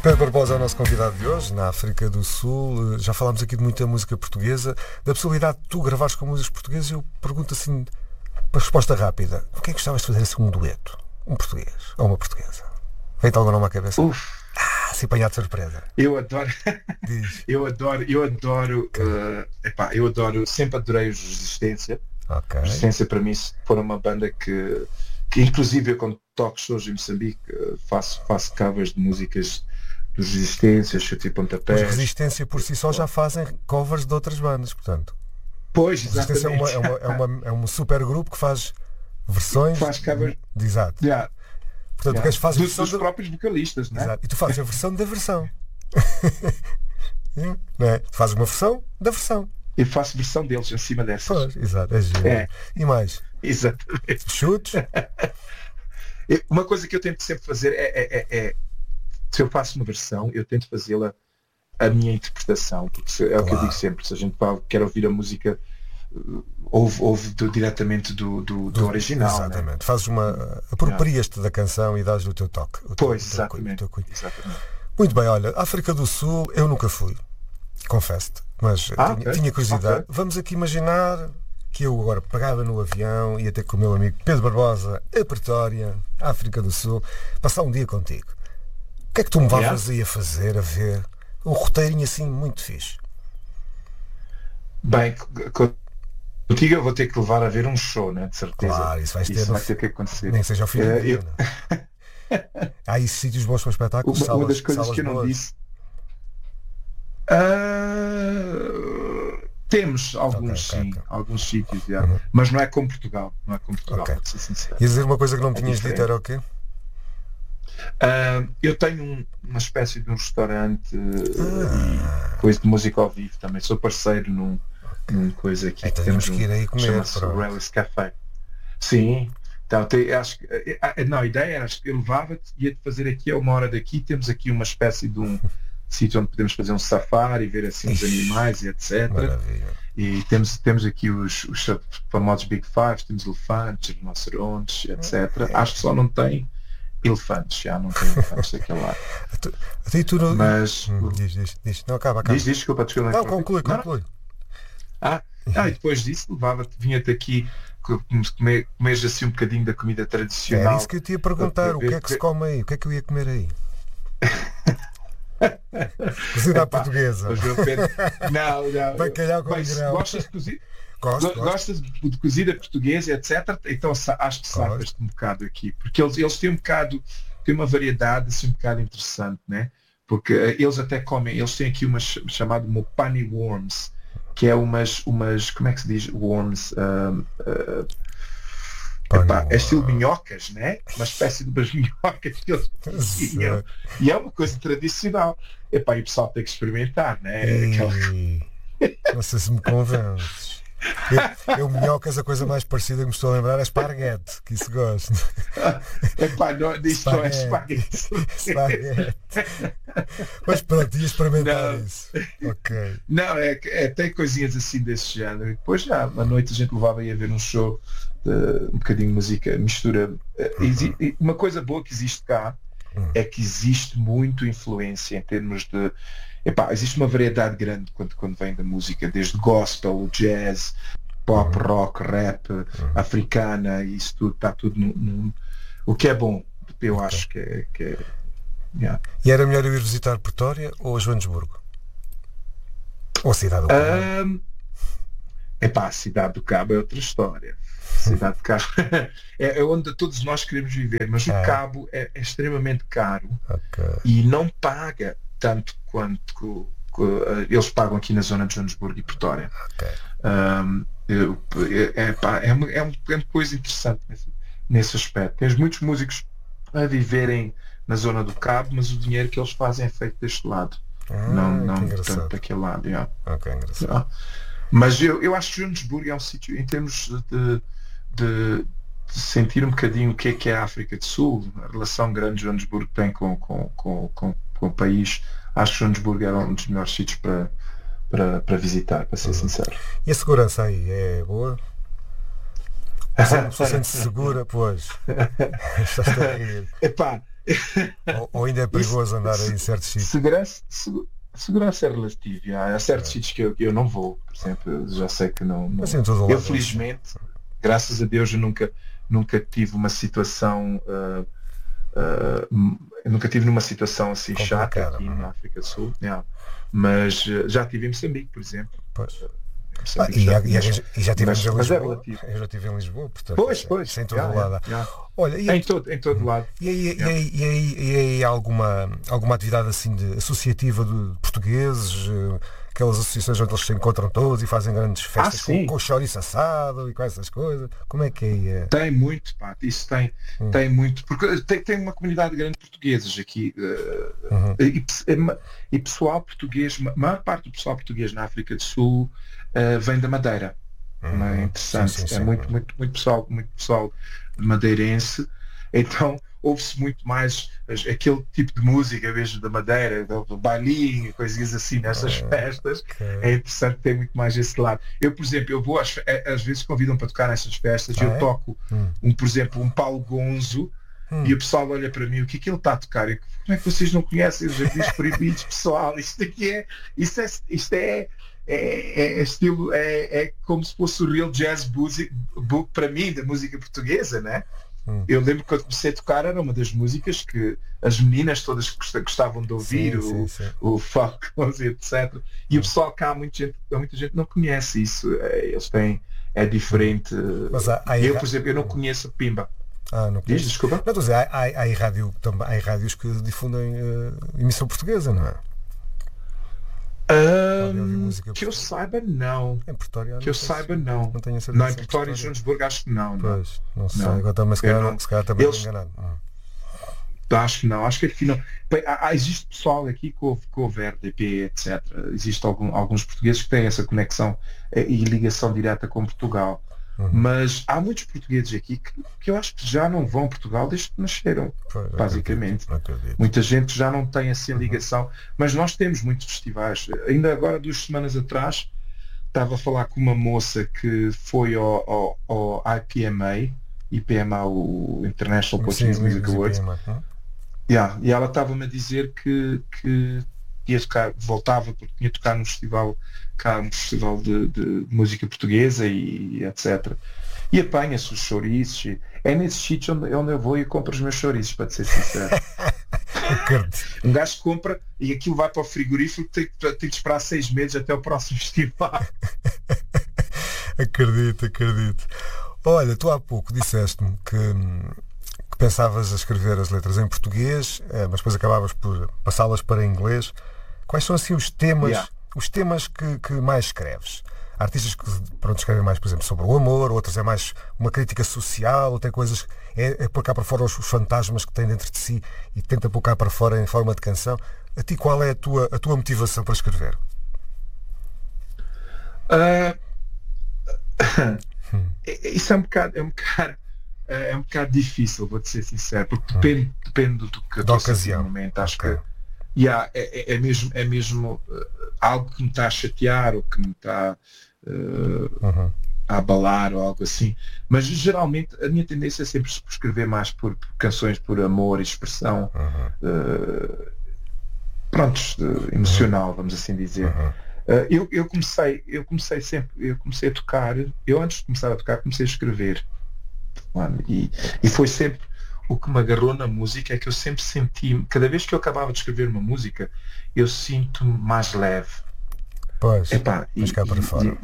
Pedro Barbosa é o nosso convidado de hoje, na África do Sul. Já falámos aqui de muita música portuguesa. Da possibilidade de tu gravares com músicos portugueses, eu pergunto assim, para resposta rápida, o que é que gostavas de fazer assim um dueto? Um português ou uma portuguesa? Vem-te alguma nome à cabeça? Se apanhar de surpresa. Eu adoro, eu adoro, sempre adorei os Resistência. Ok. Resistência para mim foram uma banda que inclusive eu quando toco shows em Moçambique faço covers de músicas dos Resistência, Chute e Pontapés. Mas Resistência por si só já fazem covers de outras bandas, portanto. Pois, Resistência exatamente. é um super grupo que faz versões. Faz covers. Exato. Yeah. Portanto, yeah. Fazes dos próprios vocalistas, não é? Exato. E tu fazes a versão da versão. Não é? Tu fazes uma versão da versão. Eu faço versão deles em cima dessas. Pois, exato, é giro. É. E mais? Exatamente. Chutes? Uma coisa que eu tento sempre fazer é se eu faço uma versão, eu tento fazê-la a minha interpretação, porque é o que eu digo sempre, se a gente quer ouvir a música, ouve diretamente do original. Exatamente. Né? Fazes aproprias-te da canção e dás o teu toque. Exatamente. Muito bem, olha, África do Sul eu nunca fui, confesso-te, mas tinha curiosidade. Okay. Vamos aqui imaginar que eu agora pegava no avião, ia ter com o meu amigo Pedro Barbosa a Pretória, África do Sul, passar um dia contigo. O que é que tu me levavas aí a fazer, a ver? Um roteirinho assim muito fixe. Bem, contigo eu vou ter que levar a ver um show, né? De certeza. Claro, isso vai ter que acontecer. Nem que seja ao fim do dia. Há aí sítios bons para espetáculos. Uma das coisas que eu não disse. Temos alguns, alguns sítios, mas não é como Portugal. Não é como Portugal, para ser sincero. E dizer uma coisa que não tinhas dito era o quê? Eu tenho uma espécie de um restaurante coisa de música ao vivo também. Sou parceiro num coisa aqui. Então temos que ir aí comer. Chama-se Relics Café. Sim. Então, a ideia era que eu levava-te e ia-te fazer aqui a 1 hora daqui. Temos aqui uma espécie de um sítio onde podemos fazer um safari, ver assim os animais e etc. Maravilha. E temos aqui os famosos Big Five, temos elefantes, rinocerontes, etc. Acho que só não tem elefantes, já não tem elefantes daquele lado. Mas diz. Não, acaba. Diz, desculpa. Não, conclui. E depois disso vinha-te aqui comeres assim um bocadinho da comida tradicional. Era isso que eu te ia perguntar, o que é que se come aí? O que é que eu ia comer aí? Cozida à portuguesa. Não. Bacalhau com grão. Gostas de cozida? Gosto. Gostas de cozida portuguesa, etc. Então acho que safas-te um bocado aqui. Porque eles têm têm uma variedade assim um bocado interessante, né? Porque eles até comem, eles têm aqui umas chamado Mopani Worms, que é umas como é que se diz worms? É estilo minhocas, né? Uma espécie de umas minhocas que eles cozinham. E é uma coisa tradicional. E o pessoal tem que experimentar, né? Não sei se me convences. Eu minhocas, a coisa mais parecida que me estou a lembrar é esparguete, que isso gosto. Isto não é esparguete. Mas pronto, ia experimentar isso. Ok. Não, tem coisinhas assim desse género. E depois já, à noite a gente levava a ver um show de um bocadinho de música, mistura. Uma coisa boa que existe cá é que existe muito influência em termos de. Existe uma variedade grande quando vem da música, desde gospel, jazz, pop, rock, rap, africana, e isso tudo, está tudo o que é bom, eu acho que é E era melhor eu ir visitar Pretória ou Joanesburgo? Ou a cidade do Cabo? A cidade do Cabo é outra história. A cidade do Cabo é onde todos nós queremos viver, mas o Cabo é extremamente caro e não paga tanto quanto eles pagam aqui na zona de Joanesburgo e Pretória. É uma coisa interessante nesse aspecto. Tens muitos músicos a viverem na zona do Cabo, mas o dinheiro que eles fazem é feito deste lado, não tanto daquele lado. Engraçado. Mas eu acho que Joanesburgo é um sítio, em termos de sentir um bocadinho o que é a África do Sul, a relação grande que Joanesburgo tem com o país. Acho que Joanesburgo era um dos melhores sítios para visitar, para ser sincero. E a segurança aí é boa? Sente-se segura, pois. ou ainda é perigoso andar aí em certos sítios? Segurança é relativa. Há certos sítios que eu não vou, por exemplo, eu já sei que não. Assim, eu felizmente, graças a Deus, eu nunca tive uma situação. Eu nunca tive numa situação assim chata aqui na África do Sul, mas já tive em Moçambique, por exemplo. E já tivemos em Lisboa. Mas é relativo. Eu já estive em Lisboa, portanto. Pois. Em todo lado. Olha, em todo lado. E aí há alguma atividade assim associativa de portugueses? Aquelas associações onde eles se encontram todos e fazem grandes festas com chouriço assado e com essas coisas. Como é que é? Tem muito, pá, isso tem muito, porque tem uma comunidade grande de portugueses aqui e pessoal português, a maior parte do pessoal português na África do Sul vem da Madeira. É interessante, sim, muito pessoal madeirense, então ouve-se muito mais aquele tipo de música mesmo da Madeira, do bailinho, coisinhas assim nessas festas. É interessante, tem muito mais esse lado. Eu, por exemplo, eu vou às vezes convidam para tocar nessas festas e eu toco por exemplo, um Paulo Gonzo e o pessoal olha para mim, o que é que ele está a tocar? Eu, como é que vocês não conhecem os jardins proibidos, pessoal? Isto é estilo, é como se fosse o real jazz book para mim, da música portuguesa, né? Eu lembro que quando comecei a tocar era uma das músicas que as meninas todas gostavam de ouvir, o Falcons, etc. E o pessoal cá, muita gente não conhece isso. Eles têm, é diferente. Mas eu, por exemplo, eu não conheço Pimba. Não diz, desculpa? Não, estou a dizer, há rádios que difundem emissão portuguesa, não é? Que eu saiba, não. Em Pretória, que eu saiba, não. Não tenho certeza. Não, em Pretória e Joanesburgo, acho que não. Pois, não sei. Agora também, se calhar também estou enganado. Acho que não. Acho que aqui não. Existe pessoal aqui que ouve RDP, etc. Existem alguns portugueses que têm essa conexão e ligação direta com Portugal. Mas há muitos portugueses aqui que eu acho que já não vão a Portugal desde que nasceram, basicamente. Acredito. Muita gente já não tem assim ligação, mas nós temos muitos festivais. Ainda agora, 2 semanas atrás, estava a falar com uma moça que foi ao IPMA, o International Portuguese Music Awards, e ela estava-me a dizer que ia tocar, voltava porque tinha tocar num festival de música portuguesa e etc. E apanha-se os chouriços. É nesse sítio onde eu vou e compro os meus chouriços, para te ser sincero. Um gajo compra e aquilo vai para o frigorífico, tem que esperar 6 meses até o próximo festival. Acredito. Olha, tu há pouco disseste-me que pensavas a escrever as letras em português, mas depois acabavas por passá-las para inglês. Quais são assim os temas que mais escreves? Há artistas que escrevem mais, por exemplo, sobre o amor, outros é mais uma crítica social, ou tem coisas, é pôr cá para fora os fantasmas que tem dentro de si e tenta pôr cá para fora em forma de canção. A ti qual é a tua motivação para escrever? Isso é um bocado difícil, vou-te ser sincero, porque depende do que eu ocasião. No momento. Acho que é mesmo algo que me está a chatear ou que me está a abalar ou algo assim, mas geralmente a minha tendência é sempre escrever mais por canções por amor e expressão emocional, vamos assim dizer. Eu comecei a tocar, antes de começar a tocar comecei a escrever, e foi sempre o que me agarrou na música, é que eu sempre senti, cada vez que eu acabava de escrever uma música, eu sinto-me mais leve. Pois, mas cá para fora.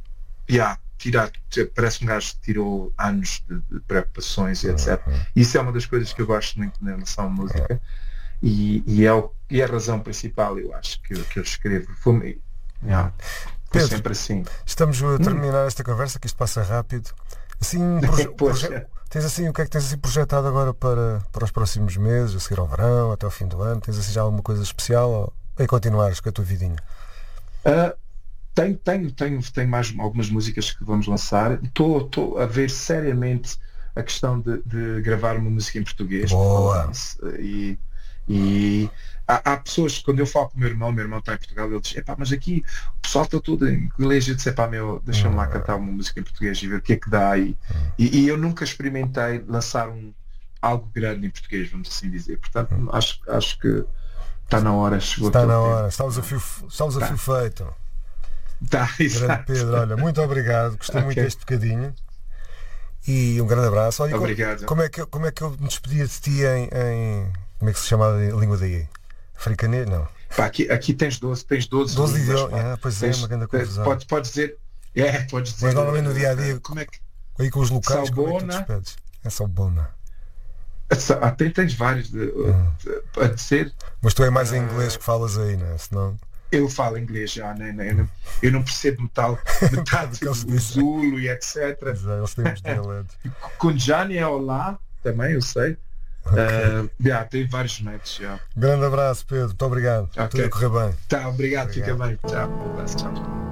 Parece que um gajo tirou anos de preocupações e etc. Isso é uma das coisas que eu gosto muito na relação à música. E é a razão principal, eu acho, que eu escrevo. Foi Pedro, sempre assim. Estamos a terminar esta conversa, que isto passa rápido. Assim, tens assim, o que é que tens assim projetado agora para os próximos meses, a seguir ao verão, até ao fim do ano? Tens assim já alguma coisa especial ou é continuares com a tua vidinha? Tenho mais algumas músicas que vamos lançar. Estou a ver seriamente a questão de gravar uma música em português. Boa. E há pessoas, quando eu falo com o meu irmão está em Portugal, ele diz, mas aqui o pessoal está tudo em inglês. Eu disse, deixa-me lá cantar uma música em português e ver o que é que dá. E eu nunca experimentei lançar algo grande em português, vamos assim dizer. Portanto, acho que está na hora, chegou. Está na hora, está o desafio feito. Tá, grande Pedro, olha, muito obrigado, gostei muito deste bocadinho e um grande abraço. Olha, obrigado. Como é que eu me despedia de ti em como é que se chama a língua daí? Africanês? Não. Pá, aqui tens 12 idiomas. Pois é, uma grande confusão. Podes dizer. Podes dizer. Mas normalmente no dia a dia, como é que. Aí com os locais, Salbona. como é que tu despedes? É Salbona. Tens vários a dizer. Mas tu é mais em inglês que falas aí, não é? Senão... Eu falo inglês já, eu não percebo metade do Zulu e etc. Eles têm uns dialetos. Kunjani é olá, também eu sei. Tem vários métodos. Grande abraço, Pedro. Muito obrigado. Tudo a correr bem. Obrigado. Fica bem. Tchau.